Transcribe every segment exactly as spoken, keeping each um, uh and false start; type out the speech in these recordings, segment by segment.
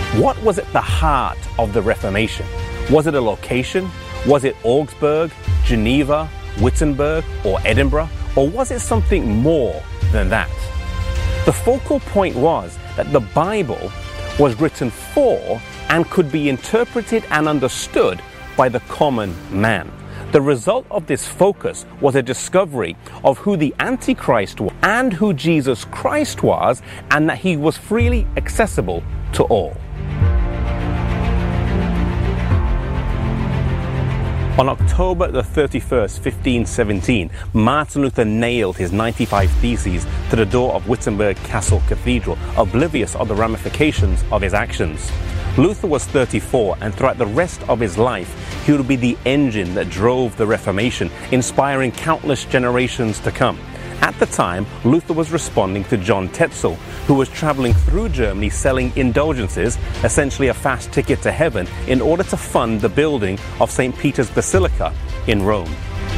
What was at the heart of the Reformation? Was it a location? Was it Augsburg, Geneva, Wittenberg, or Edinburgh? Or was it something more than that? The focal point was that the Bible was written for and could be interpreted and understood by the common man. The result of this focus was a discovery of who the Antichrist was and who Jesus Christ was, and that he was freely accessible to all. On October the thirty-first, fifteen seventeen, Martin Luther nailed his ninety-five Theses to the door of Wittenberg Castle Cathedral, oblivious of the ramifications of his actions. Luther was thirty-four, and throughout the rest of his life, he would be the engine that drove the Reformation, inspiring countless generations to come. At the time, Luther was responding to John Tetzel, who was traveling through Germany selling indulgences, essentially a fast ticket to heaven, in order to fund the building of Saint Peter's Basilica in Rome.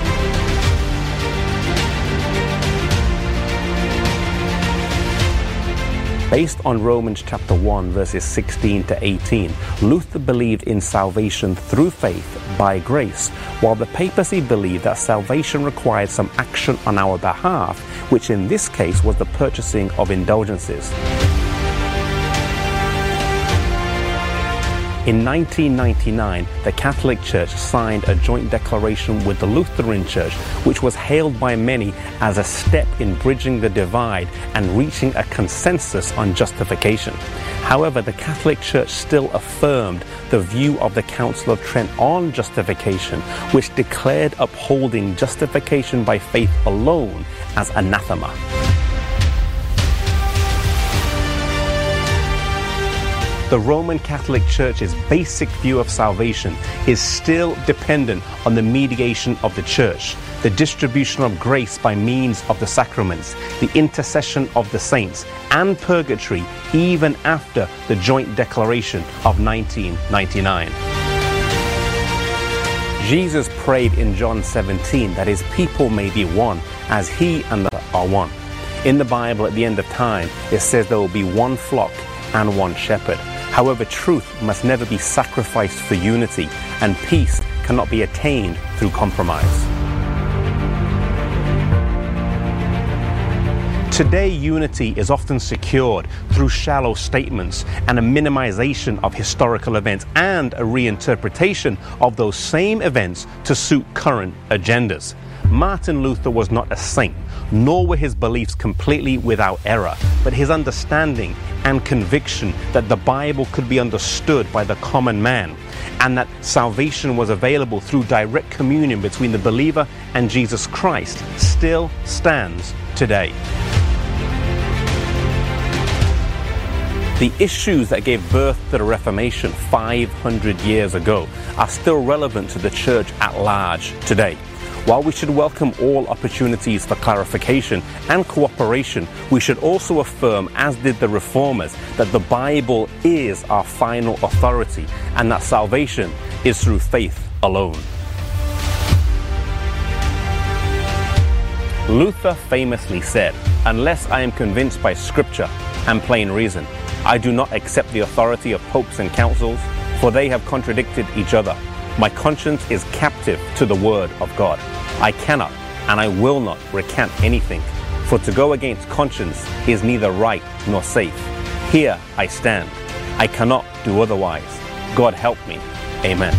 Based on Romans chapter one, verses sixteen to eighteen, Luther believed in salvation through faith by grace, while the papacy believed that salvation required some action on our behalf, which in this case was the purchasing of indulgences. In nineteen ninety-nine, the Catholic Church signed a joint declaration with the Lutheran Church, which was hailed by many as a step in bridging the divide and reaching a consensus on justification. However, the Catholic Church still affirmed the view of the Council of Trent on justification, which declared upholding justification by faith alone as anathema. The Roman Catholic Church's basic view of salvation is still dependent on the mediation of the Church, the distribution of grace by means of the sacraments, the intercession of the saints, and purgatory even after the joint declaration of nineteen ninety-nine. Jesus prayed in John seventeen that his people may be one, as he and the are one. In the Bible, at the end of time, it says there will be one flock and one shepherd. However, truth must never be sacrificed for unity, and peace cannot be attained through compromise. Today, unity is often secured through shallow statements and a minimization of historical events and a reinterpretation of those same events to suit current agendas. Martin Luther was not a saint, nor were his beliefs completely without error, but his understanding and conviction that the Bible could be understood by the common man, and that salvation was available through direct communion between the believer and Jesus Christ, still stands today. The issues that gave birth to the Reformation five hundred years ago are still relevant to the church at large today. While we should welcome all opportunities for clarification and cooperation, we should also affirm, as did the Reformers, that the Bible is our final authority and that salvation is through faith alone. Luther famously said, "Unless I am convinced by Scripture and plain reason, I do not accept the authority of popes and councils, for they have contradicted each other. My conscience is captive to the word of God. I cannot and I will not recant anything, for to go against conscience is neither right nor safe. Here I stand. I cannot do otherwise. God help me. Amen."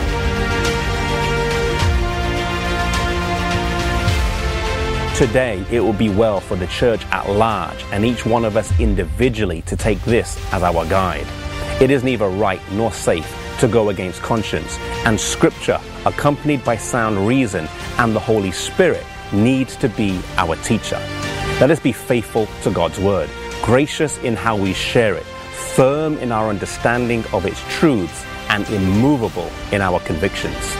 Today, it will be well for the church at large and each one of us individually to take this as our guide. It is neither right nor safe to go against conscience, and Scripture, accompanied by sound reason and the Holy Spirit, needs to be our teacher. Let us be faithful to God's Word, gracious in how we share it, firm in our understanding of its truths, and immovable in our convictions.